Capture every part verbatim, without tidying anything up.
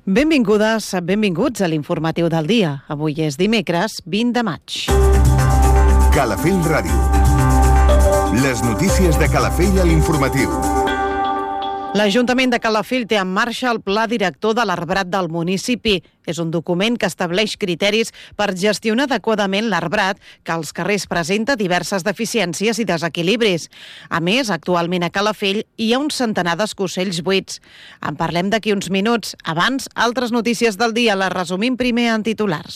Benvingudes, benvinguts a l'informatiu del dia. Avui és dimecres, vint de maig. Calafell Ràdio. Les notícies de Calafell a l'informatiu. L'Ajuntament de Calafell té en marxa el Pla Director de l'Arbrat del municipi. És un document que estableix criteris per gestionar adequadament l'arbrat, que als carrers presenta diverses deficiències i desequilibris. A més, actualment a Calafell hi ha un centenar d'escossells buits. En parlem d'aquí uns minuts. Abans, altres notícies del dia. Les resumim primer en titulars.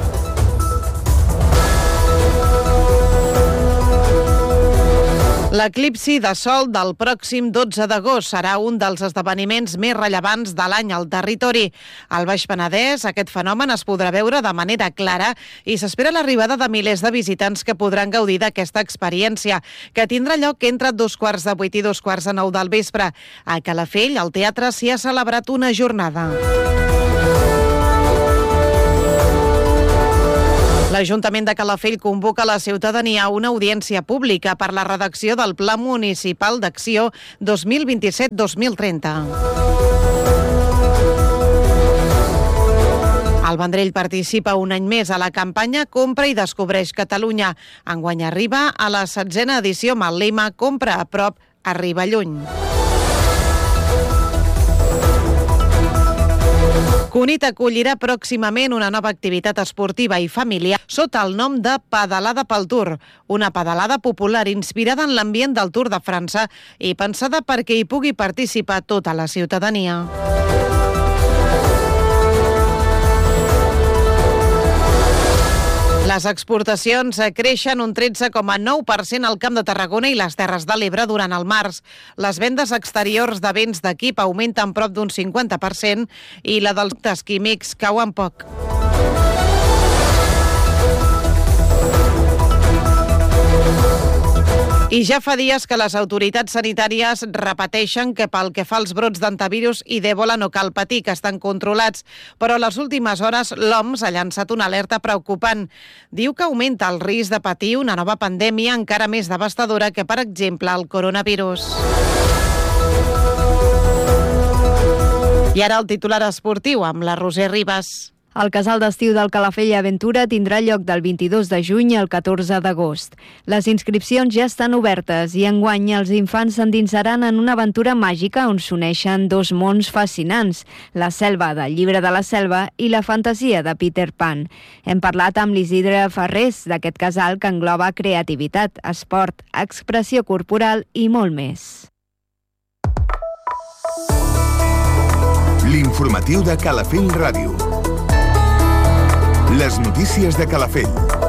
L'eclipsi de sol del pròxim dotze d'agost serà un dels esdeveniments més rellevants de l'any al territori. Al Baix Penedès, aquest fenomen es podrà veure de manera clara i s'espera l'arribada de milers de visitants que podran gaudir d'aquesta experiència, que tindrà lloc entre dos quarts de vuit i dos quarts de nou del vespre. A Calafell, al teatre, s'hi ha celebrat una jornada. L'Ajuntament de Calafell convoca a la ciutadania a una audiència pública per la redacció del Pla Municipal d'Acció dos mil vint-i-set dos mil trenta. El Vendrell participa un any més a la campanya Compra i Descobreix Catalunya. Enguany arriba a la setzena edició amb el lema Compra a prop, arriba lluny. Cunit acollirà pròximament una nova activitat esportiva i familiar sota el nom de Pedalada pel Tour, una pedalada popular inspirada en l'ambient del Tour de França i pensada perquè hi pugui participar tota la ciutadania. Les exportacions creixen un tretze coma nou per cent al Camp de Tarragona i les Terres de l'Ebre durant el març. Les vendes exteriors de béns d'equip augmenten prop d'un cinquanta per cent i la dels productes químics cauen poc. I ja fa dies que les autoritats sanitàries repeteixen que pel que fa als brots d'antivirus i d'Ebola no cal patir, que estan controlats, però a les últimes hores l'O M S ha llançat una alerta preocupant. Diu que augmenta el risc de patir una nova pandèmia encara més devastadora que, per exemple, el coronavirus. I ara el titular esportiu amb la Roser Ribas. El casal d'estiu del Calafell Aventura tindrà lloc del vint-i-dos de juny al catorze d'agost. Les inscripcions ja estan obertes i enguany els infants s'endinsaran en una aventura màgica on s'uneixen dos mons fascinants, la selva del Llibre de la Selva i la fantasia de Peter Pan. Hem parlat amb l'Isidre Ferrés d'aquest casal que engloba creativitat, esport, expressió corporal i molt més. L'informatiu de Calafell Ràdio. Les notícies de Calafell.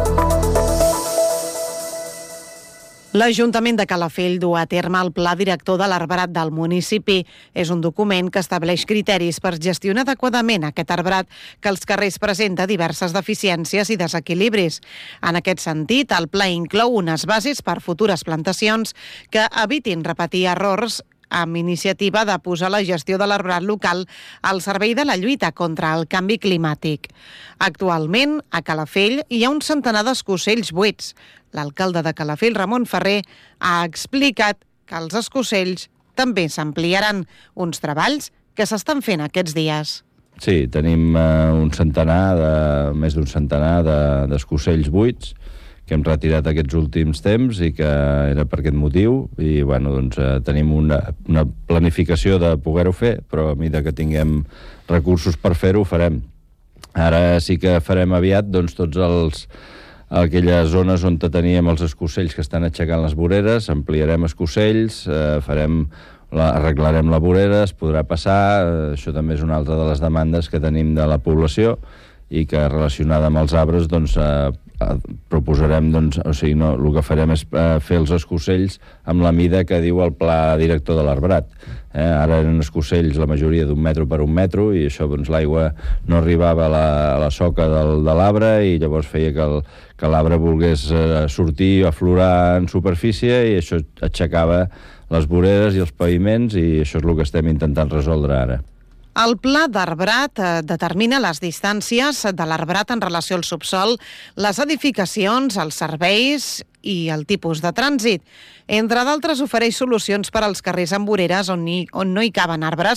L'Ajuntament de Calafell du a terme el Pla Director de l'Arbrat del municipi. És un document que estableix criteris per gestionar adequadament aquest arbrat que als carrers presenta diverses deficiències i desequilibris. En aquest sentit, el pla inclou unes bases per futures plantacions que evitin repetir errors amb iniciativa de posar la gestió de l'arbrat local al servei de la lluita contra el canvi climàtic. Actualment, a Calafell hi ha un centenar d'escossells buits. L'alcalde de Calafell, Ramon Ferrer, ha explicat que els escossells també s'ampliaran, uns treballs que s'estan fent aquests dies. Sí, tenim uh, un centenar, de, més d'un centenar de, d'escossells buits que hem retirat aquests últims temps i que era per aquest motiu i bueno, doncs, eh, tenim una, una planificació de poder-ho fer, però a mesura que tinguem recursos per fer-ho, ho farem. Ara sí que farem aviat doncs, tots els aquelles zones on teníem els escossells que estan aixecant les voreres, ampliarem escossells, eh, farem la, arreglarem la vorera, es podrà passar, eh, això també és una altra de les demandes que tenim de la població i que relacionada amb els arbres doncs, eh, proposarem, doncs, o sigui, no, el que farem és eh, fer els escossells amb la mida que diu el pla director de l'arbrat. Eh, ara eren escossells la majoria d'un metro per un metro i això, doncs, l'aigua no arribava a la, a la soca del, de l'arbre i llavors feia que, el, que l'arbre volgués eh, sortir, aflorar en superfície i això aixecava les voreres i els paviments i això és el que estem intentant resoldre ara. El pla d'arbrat eh, determina les distàncies de l'arbrat en relació al subsol, les edificacions, els serveis i el tipus de trànsit. Entre d'altres, ofereix solucions per als carrers amb voreres on, hi, on no hi caben arbres,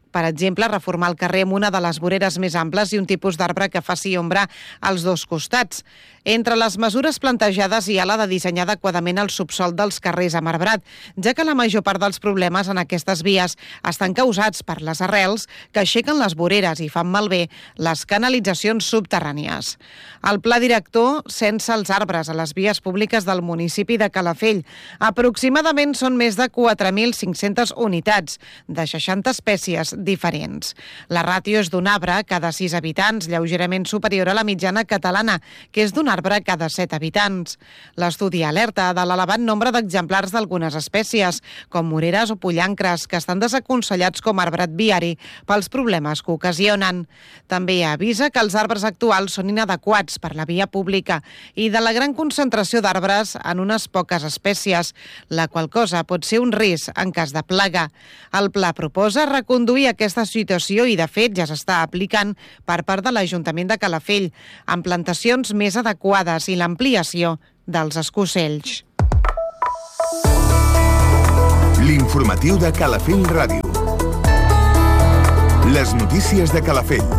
Per exemple, reformar el carrer amb una de les voreres més amples i un tipus d'arbre que faci ombra als dos costats. Entre les mesures plantejades hi ha la de dissenyar adequadament el subsol dels carrers amb arbrat, ja que la major part dels problemes en aquestes vies estan causats per les arrels que aixequen les voreres i fan malbé les canalitzacions subterrànies. El pla director censa els arbres a les vies públiques del municipi de Calafell. Aproximadament són més de quatre mil cinc-centes unitats, de seixanta espècies diferents. La ràtio és d'un arbre cada sis habitants, lleugerament superior a la mitjana catalana, que és d'un arbre cada set habitants. L'estudi alerta de l'elevat nombre d'exemplars d'algunes espècies, com moreres o pollancres, que estan desaconsellats com a arbrat viari pels problemes que ocasionen. També avisa que els arbres actuals són inadequats per la via pública i de la gran concentració d'arbres en unes poques espècies, la qual cosa pot ser un risc en cas de plaga. El pla proposa reconduir aquesta situació i, de fet, ja s'està aplicant per part de l'Ajuntament de Calafell, amb plantacions més adequades i l'ampliació dels escocells. L'informatiu de Calafell Ràdio. Les notícies de Calafell.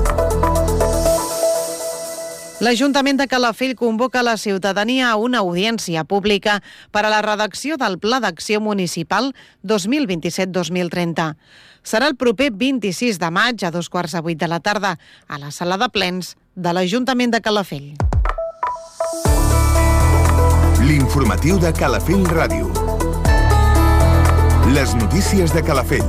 L'Ajuntament de Calafell convoca la ciutadania a una audiència pública per a la redacció del Pla d'Acció Municipal dos mil vint-i-set dos mil trenta. Serà el proper vint-i-sis de maig a dos quarts de vuit de la tarda a la sala de plens de l'Ajuntament de Calafell. L'informatiu de Calafell Ràdio. Les notícies de Calafell.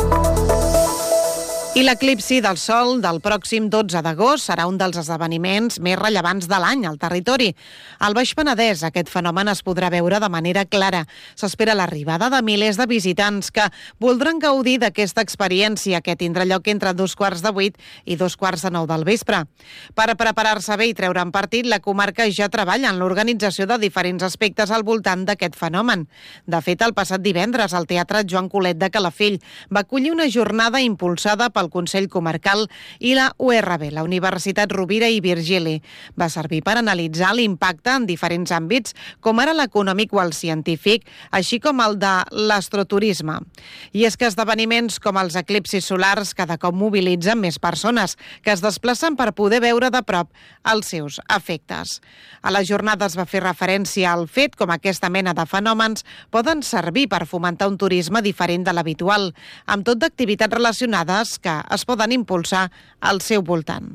I l'eclipsi del Sol del pròxim dotze d'agost serà un dels esdeveniments més rellevants de l'any al territori. Al Baix Penedès aquest fenomen es podrà veure de manera clara. S'espera l'arribada de milers de visitants que voldran gaudir d'aquesta experiència que tindrà lloc entre dos quarts de vuit i dos quarts de nou del vespre. Per preparar-se bé i treure'n partit, la comarca ja treballa en l'organització de diferents aspectes al voltant d'aquest fenomen. De fet, el passat divendres, el Teatre Joan Colet de Calafell va acollir una jornada impulsada pel Consell Comarcal i la U R B, la Universitat Rovira i Virgili. Va servir per analitzar l'impacte en diferents àmbits, com ara l'econòmic o el científic, així com el de l'astroturisme. I és que esdeveniments com els eclipsis solars cada cop mobilitzen més persones que es desplacen per poder veure de prop els seus efectes. A la jornada es va fer referència al fet com aquesta mena de fenòmens poden servir per fomentar un turisme diferent de l'habitual, amb tot d'activitats relacionades que es poden impulsar al seu voltant.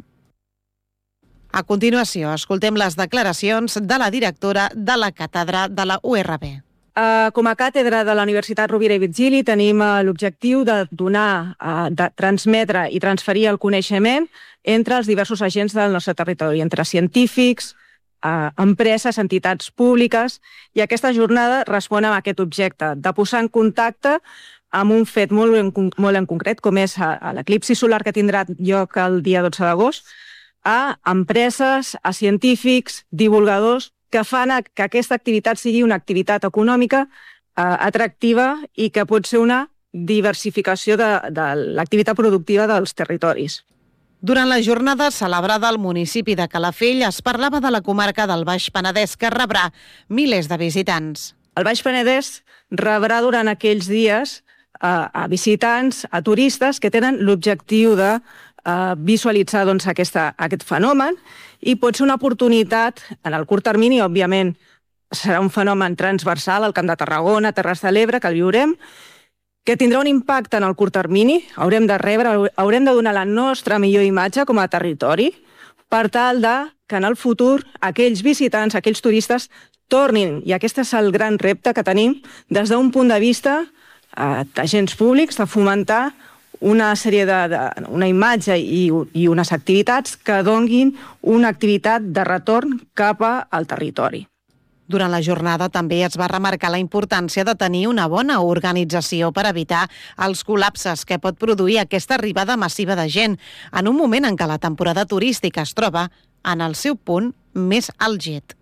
A continuació, escoltem les declaracions de la directora de la càtedra de la U R B. Uh, com a càtedra de la Universitat Rovira i Virgili tenim uh, l'objectiu de donar, uh, de transmetre i transferir el coneixement entre els diversos agents del nostre territori, entre científics, uh, empreses, entitats públiques, i aquesta jornada respon a aquest objecte, de posar en contacte amb un fet molt en, molt en concret, com és l'eclipsi solar que tindrà lloc el dia dotze d'agost, a empreses, a científics, divulgadors, que fan que aquesta activitat sigui una activitat econòmica eh, atractiva i que pot ser una diversificació de, de l'activitat productiva dels territoris. Durant la jornada celebrada al municipi de Calafell es parlava de la comarca del Baix Penedès, que rebrà milers de visitants. El Baix Penedès rebrà durant aquells dies a, a visitants, a turistes que tenen l'objectiu de uh, visualitzar doncs, aquesta, aquest fenomen, i pot ser una oportunitat en el curt termini, òbviament serà un fenomen transversal al Camp de Tarragona, Terres de l'Ebre, que el viurem, que tindrà un impacte en el curt termini. Haurem de rebre, haurem de donar la nostra millor imatge com a territori per tal de que en el futur aquells visitants, aquells turistes tornin, i aquest és el gran repte que tenim des d'un punt de vista eh, d'agents públics, de fomentar una sèrie de, de una imatge i, i unes activitats que donguin una activitat de retorn cap al territori. Durant la jornada també es va remarcar la importància de tenir una bona organització per evitar els col·lapses que pot produir aquesta arribada massiva de gent en un moment en què la temporada turística es troba en el seu punt més àlgid.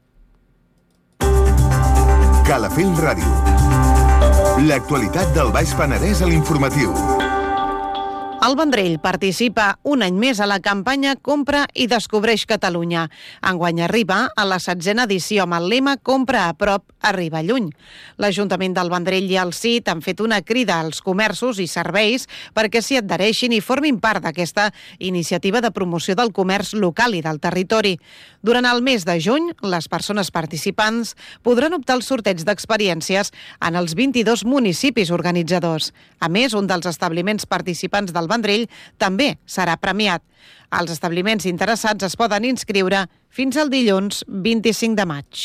Calafell Ràdio. L'actualitat del Baix Penedès a l'informatiu. El Vendrell participa un any més a la campanya Compra i Descobreix Catalunya. Enguany arriba a la setzena edició amb el lema Compra a prop, arriba lluny. L'Ajuntament del Vendrell i el C I T han fet una crida als comerços i serveis perquè s'hi adhereixin i formin part d'aquesta iniciativa de promoció del comerç local i del territori. Durant el mes de juny, les persones participants podran optar als sorteig d'experiències en els vint-i-dos municipis organitzadors. A més, un dels establiments participants del Vendrell també serà premiat. Els establiments interessats es poden inscriure fins al dilluns vint-i-cinc de maig.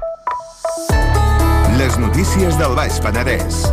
Les notícies del Baix Penedès.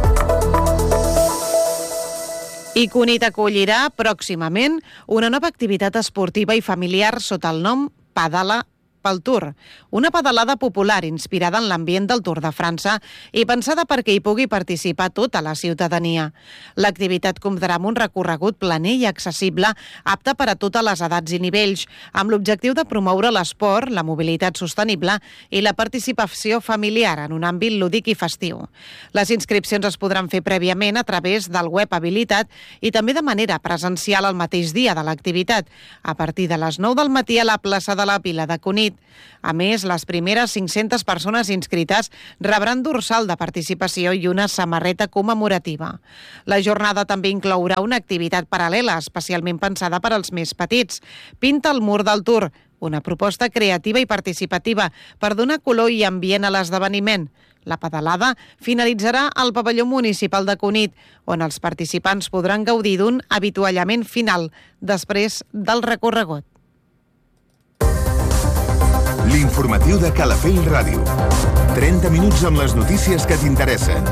I Cunit acollirà pròximament una nova activitat esportiva i familiar sota el nom Pedala pel Tour, una pedalada popular inspirada en l'ambient del Tour de França i pensada perquè hi pugui participar tota la ciutadania. L'activitat comptarà amb un recorregut planer i accessible, apte per a totes les edats i nivells, amb l'objectiu de promoure l'esport, la mobilitat sostenible i la participació familiar en un àmbit lúdic i festiu. Les inscripcions es podran fer prèviament a través del web habilitat i també de manera presencial el mateix dia de l'activitat, a partir de les nou del matí a la plaça de la Vila de Cunit. A més, les primeres cinc-centes persones inscrites rebran dorsal de participació i una samarreta commemorativa. La jornada també inclourà una activitat paral·lela, especialment pensada per als més petits. Pinta el mur del Tour, una proposta creativa i participativa per donar color i ambient a l'esdeveniment. La pedalada finalitzarà al pavelló municipal de Cunit, on els participants podran gaudir d'un avituallament final després del recorregut. L'informatiu de Calafell Ràdio. trenta minuts amb les notícies que t'interessen.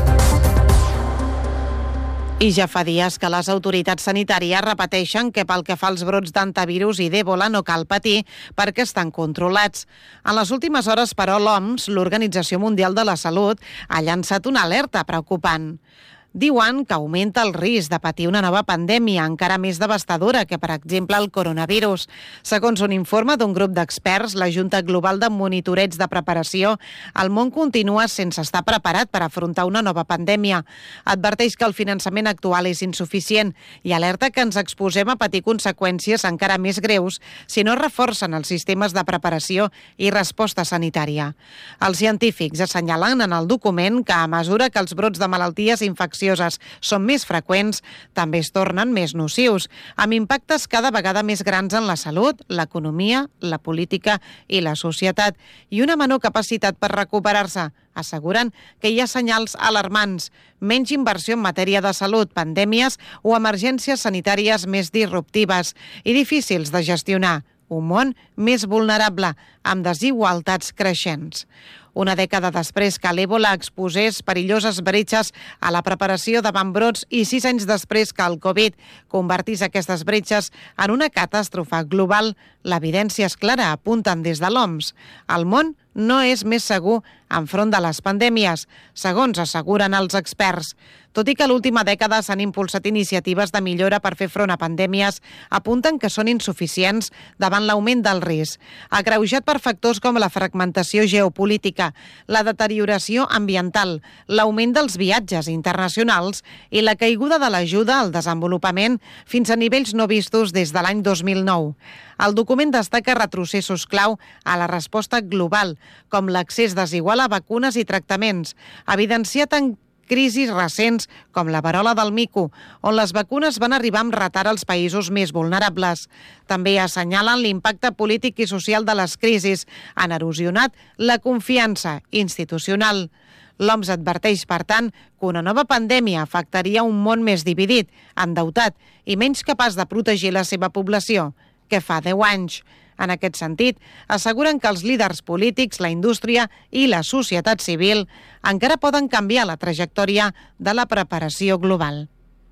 I ja fa dies que les autoritats sanitàries repeteixen que pel que fa als brots d'antivirus i d'Ebola no cal patir perquè estan controlats. En les últimes hores, però, l'O M S, l'Organització Mundial de la Salut, ha llançat una alerta preocupant. Diuen que augmenta el risc de patir una nova pandèmia encara més devastadora que, per exemple, el coronavirus. Segons un informe d'un grup d'experts, la Junta Global de Monitoreig de Preparació, el món continua sense estar preparat per afrontar una nova pandèmia. Adverteix que el finançament actual és insuficient i alerta que ens exposem a patir conseqüències encara més greus si no reforcen els sistemes de preparació i resposta sanitària. Els científics assenyalen en el document que a mesura que els brots de malalties infeccioses són més freqüents, també es tornen més nocius, amb impactes cada vegada més grans en la salut, l'economia, la política i la societat, i una menor capacitat per recuperar-se. Asseguren que hi ha senyals alarmants, menys inversió en matèria de salut, pandèmies o emergències sanitàries més disruptives i difícils de gestionar. Un món més vulnerable, amb desigualtats creixents. Una dècada després que l'Ebola exposés perilloses bretxes a la preparació davant brots i sis anys després que el Covid convertís aquestes bretxes en una catàstrofe global, l'evidència és clara, apunten des de l'O M S. El món no és més segur enfront de les pandèmies, segons asseguren els experts. Tot i que a l'última dècada s'han impulsat iniciatives de millora per fer front a pandèmies, apunten que són insuficients davant l'augment del risc, agreujat per factors com la fragmentació geopolítica, la deterioració ambiental, l'augment dels viatges internacionals i la caiguda de l'ajuda al desenvolupament fins a nivells no vistos des de l'any dos mil nou. El document destaca retrocessos clau a la resposta global, com l'accés desigual a vacunes i tractaments, evidenciat en crisis recents com la verola del mico, on les vacunes van arribar amb retard als països més vulnerables. També assenyalen l'impacte polític i social de les crisis. Han erosionat la confiança institucional. L'O M S adverteix, per tant, que una nova pandèmia afectaria un món més dividit, endeutat i menys capaç de protegir la seva població que fa deu anys. En aquest sentit, asseguren que els líders polítics, la indústria i la societat civil encara poden canviar la trajectòria de la preparació global.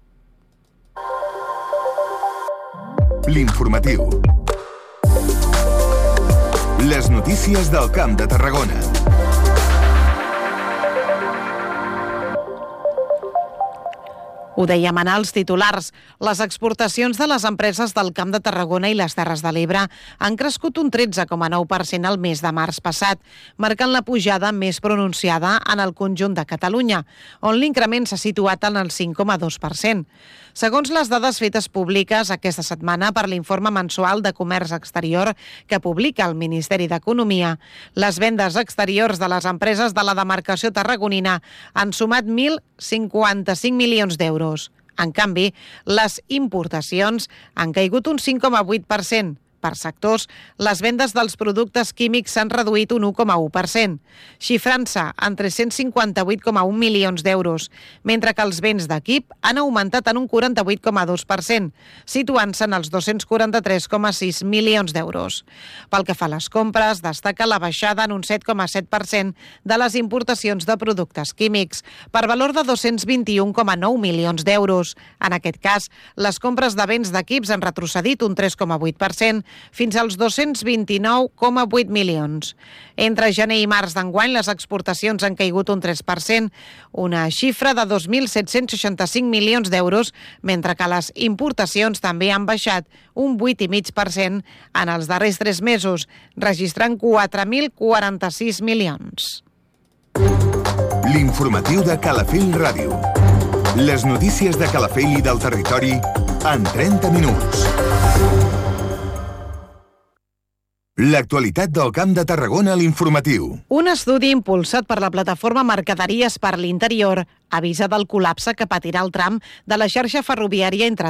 L'informatiu. Les notícies del Camp de Tarragona. Ho dèiem en els titulars. Les exportacions de les empreses del Camp de Tarragona i les Terres de l'Ebre han crescut un tretze coma nou per cent al mes de març passat, marcant la pujada més pronunciada en el conjunt de Catalunya, on l'increment s'ha situat en el cinc coma dos per cent. Segons les dades fetes públiques aquesta setmana per l'informe mensual de comerç exterior que publica el Ministeri d'Economia, les vendes exteriors de les empreses de la demarcació tarragonina han sumat mil cinquanta-cinc milions d'euros. En canvi, les importacions han caigut un cinc coma vuit per cent. Per sectors, les vendes dels productes químics s'han reduït un u coma u per cent, xifrant-se en tres-cents cinquanta vuit coma un milions d'euros, mentre que els béns d'equip han augmentat en un quaranta-vuit coma dos per cent, situant-se en els dos-cents quaranta-tres coma sis milions d'euros. Pel que fa a les compres, destaca la baixada en un set coma set per cent de les importacions de productes químics, per valor de dos-cents vint-i-un coma nou milions d'euros. En aquest cas, les compres de béns d'equips han retrocedit un tres coma vuit per cent, fins als dos-cents vint-i-nou coma vuit milions. Entre gener i març d'enguany, les exportacions han caigut un tres per cent, una xifra de dos mil set-cents seixanta-cinc milions d'euros, mentre que les importacions també han baixat un vuit coma cinc per cent en els darrers tres mesos, registrant quatre mil quaranta-sis milions. L'informatiu de Calafell Ràdio. Les notícies de Calafell i del territori en trenta minuts. L'actualitat del Camp de Tarragona a l'informatiu. Un estudi impulsat per la plataforma Mercaderies per l'Interior avisa del col·lapse que patirà el tram de la xarxa ferroviària entre